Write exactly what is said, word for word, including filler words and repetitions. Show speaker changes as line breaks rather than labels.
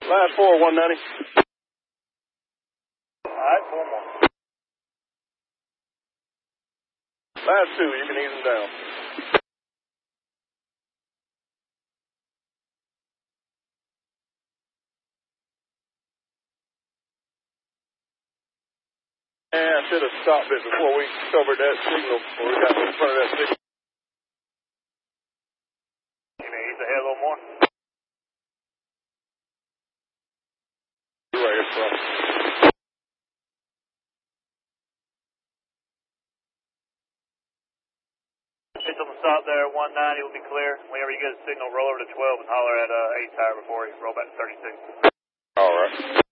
Last four, one ninety.
All right, four more.
Last two, you can ease them down. Yeah, I should have stopped it before we covered that signal, before we got in front of that signal.
You may ease ahead a little more.
You're right, it's right.
Pitch on the stop there, one ninety will be clear. Whenever you get a signal, roll over to twelve and holler at uh, eight tire before you roll back to thirty-six.
All right.